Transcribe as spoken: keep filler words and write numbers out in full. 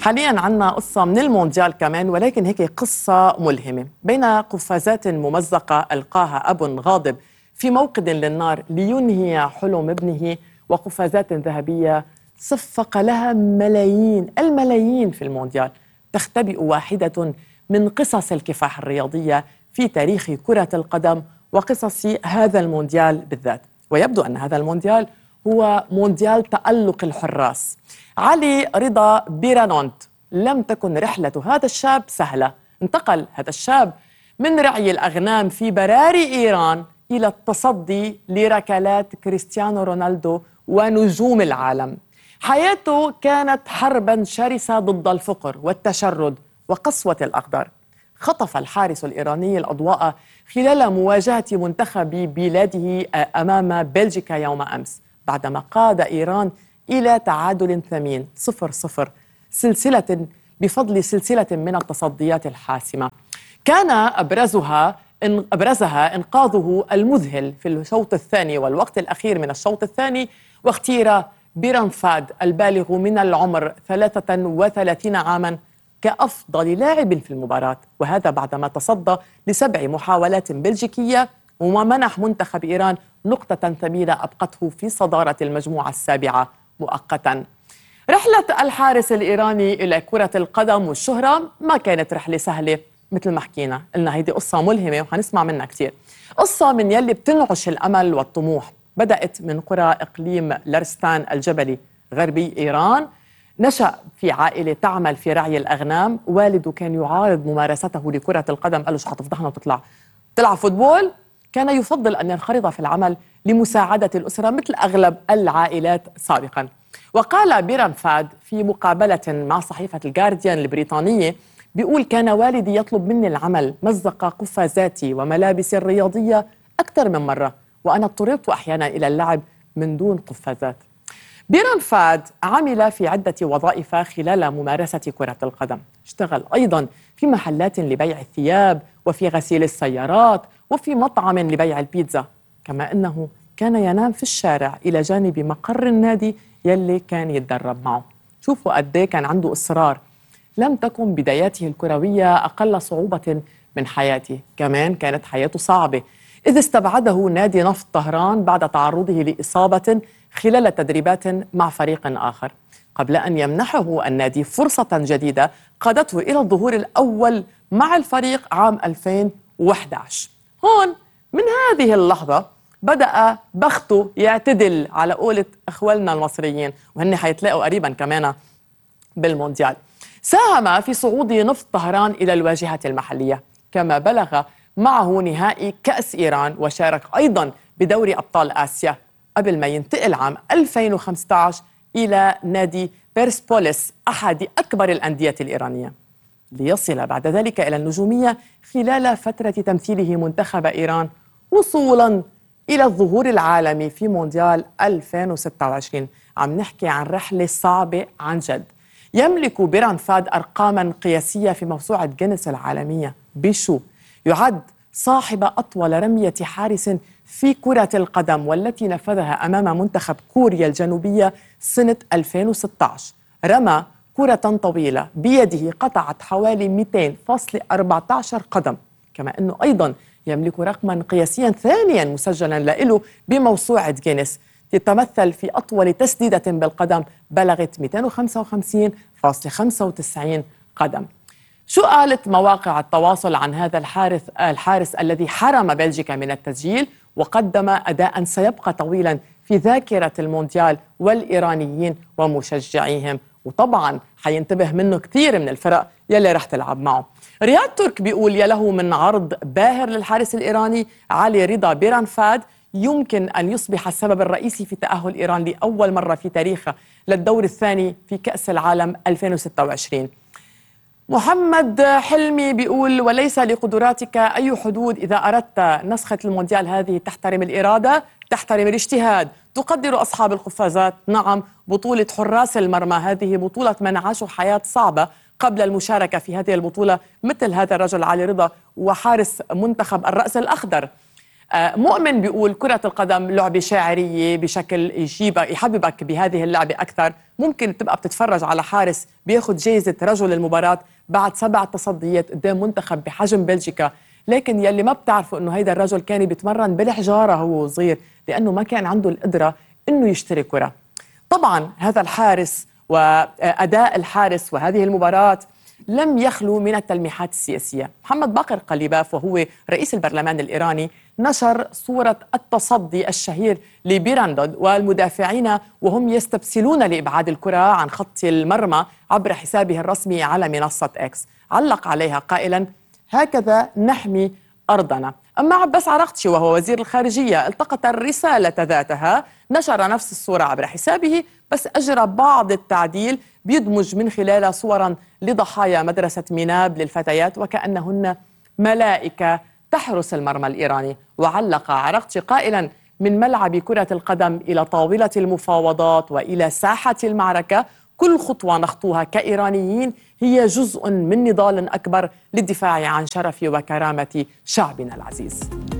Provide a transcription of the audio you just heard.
حاليا عنا قصة من المونديال كمان، ولكن هيك قصة ملهمة بين قفازات ممزقة ألقاها أب غاضب في موقد للنار لينهي حلم ابنه، وقفازات ذهبية صفق لها ملايين الملايين في المونديال. تختبئ واحدة من قصص الكفاح الرياضية في تاريخ كرة القدم وقصص هذا المونديال بالذات. ويبدو أن هذا المونديال هو مونديال تألق الحراس. علي رضا بيرانونت، لم تكن رحلة هذا الشاب سهلة. انتقل هذا الشاب من رعي الأغنام في براري إيران إلى التصدي لركلات كريستيانو رونالدو ونجوم العالم. حياته كانت حربا شرسة ضد الفقر والتشرد وقسوة الأقدار. خطف الحارس الإيراني الأضواء خلال مواجهة منتخب بلاده أمام بلجيكا يوم أمس، بعدما قاد إيران إلى تعادل ثمين صفر صفر سلسلة بفضل سلسلة من التصديات الحاسمة. كان أبرزها إن أبرزها إنقاذه المذهل في الشوط الثاني والوقت الأخير من الشوط الثاني، واختير بيران فاد البالغ من العمر ثلاثة وثلاثين عاما كأفضل لاعب في المباراة، وهذا بعدما تصدى لسبع محاولات بلجيكية ومنح منتخب إيران نقطة ثمينة أبقته في صدارة المجموعة السابعة مؤقتا. رحلة الحارس الإيراني إلى كرة القدم والشهرة ما كانت رحلة سهلة، مثل ما حكينا قلنا هيدي قصة ملهمة وحنسمع منها كتير. قصة من يلي بتنعش الأمل والطموح. بدأت من قرى إقليم لرستان الجبلي غربي إيران. نشأ في عائلة تعمل في رعي الأغنام. والده كان يعارض ممارسته لكرة القدم، قال له شو حتفضحنا وتطلع تلعب فوتبول؟ كان يفضل أن ينخرط في العمل لمساعدة الأسرة مثل أغلب العائلات سابقا. وقال بيران فاد في مقابلة مع صحيفة الجارديان البريطانية، بيقول كان والدي يطلب مني العمل مزق قفازاتي وملابسي الرياضية أكثر من مرة، وأنا اضطررت أحيانا إلى اللعب من دون قفازات. بيران فاد عمل في عدة وظائف خلال ممارسة كرة القدم. اشتغل أيضا في محلات لبيع الثياب وفي غسيل السيارات وفي مطعم لبيع البيتزا، كما أنه كان ينام في الشارع إلى جانب مقر النادي يلي كان يتدرب معه. شوفوا قد ايه كان عنده إصرار. لم تكن بداياته الكروية أقل صعوبة من حياته، كمان كانت حياته صعبة إذ استبعده نادي نفط طهران بعد تعرضه لإصابة خلال تدريبات مع فريق آخر، قبل أن يمنحه النادي فرصة جديدة قادته إلى الظهور الأول مع الفريق عام ألفين وإحدى عشر. هون من هذه اللحظة بدأ بخته يعتدل على قولة أخوالنا المصريين، وهن حيتلاقوا قريبا كمان بالمونديال. ساهم في صعود نفط طهران إلى الواجهة المحلية، كما بلغ معه نهائي كأس إيران، وشارك أيضا بدوري أبطال آسيا قبل ما ينتقل عام ألفين وخمسة عشر إلى نادي بيرسبوليس أحد أكبر الأندية الإيرانية، ليصل بعد ذلك إلى النجومية خلال فترة تمثيله منتخب إيران، وصولا إلى الظهور العالمي في مونديال ألفين وستة وعشرين. عم نحكي عن رحلة صعبة عن جد. يملك بيران فاد أرقاما قياسية في موسوعة جينيس العالمية بشو. يعد صاحب أطول رمية حارس في كرة القدم، والتي نفذها أمام منتخب كوريا الجنوبية سنة ألفين وستة عشر. رمى كرة طويلة بيده قطعت حوالي مئتين فاصلة أربعة عشر قدم، كما أنه أيضا يملك رقما قياسيا ثانيا مسجلا له بموسوعة جينيس، يتمثل في أطول تسديدة بالقدم بلغت مئتين وخمسة وخمسين فاصلة خمسة وتسعين قدم. شو قالت مواقع التواصل عن هذا الحارس الحارس الذي حرم بلجيكا من التسجيل وقدم أداء سيبقى طويلا في ذاكرة المونديال والإيرانيين ومشجعيهم، وطبعا حينتبه منه كثير من الفرق يلي رح تلعب معه. رياض ترك بيقول يا له من عرض باهر للحارس الإيراني علي رضا بيران فاد، يمكن أن يصبح السبب الرئيسي في تأهل إيران لأول مرة في تاريخها للدور الثاني في كأس العالم ألفين وستة وعشرين. محمد حلمي بيقول وليس لقدراتك أي حدود، إذا أردت نسخة المونديال هذه تحترم الإرادة، تحترم الاجتهاد، تقدر أصحاب القفازات. نعم، بطولة حراس المرمى هذه بطولة من عاشوا حياة صعبة قبل المشاركة في هذه البطولة، مثل هذا الرجل علي رضا وحارس منتخب الرأس الأخضر. مؤمن بيقول كرة القدم لعبة شاعرية بشكل يجيبك يحببك بهذه اللعبة أكثر. ممكن تبقى بتتفرج على حارس بياخد جائزة رجل المباراة بعد سبع تصديات قدام منتخب بحجم بلجيكا، لكن يلي ما بتعرفوا انه هيدا الرجل كان بيتمرن بالحجارة هو صغير لأنه ما كان عنده القدرة انه يشتري كرة. طبعا هذا الحارس وأداء الحارس وهذه المباراة لم يخلو من التلميحات السياسية. محمد باقر قليباف وهو رئيس البرلمان الإيراني نشر صورة التصدي الشهير لبيراندود والمدافعين وهم يستبسلون لإبعاد الكرة عن خط المرمى عبر حسابه الرسمي على منصة إكس. علق عليها قائلا: هكذا نحمي أرضنا. أما عباس عراقتشي وهو وزير الخارجية التقط الرسالة ذاتها، نشر نفس الصورة عبر حسابه بس أجرى بعض التعديل بيدمج من خلالها صورا لضحايا مدرسة ميناب للفتيات وكأنهن ملائكة تحرس المرمى الإيراني. وعلق عراقتشي قائلا: من ملعب كرة القدم إلى طاولة المفاوضات وإلى ساحة المعركة، كل خطوة نخطوها كإيرانيين هي جزء من نضال أكبر للدفاع عن شرف وكرامة شعبنا العزيز.